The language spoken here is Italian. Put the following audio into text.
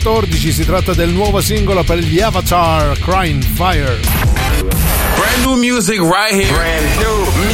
2014. Si tratta del nuovo singolo per gli Avatar, Crying Fire. Brand new music right here. Brand new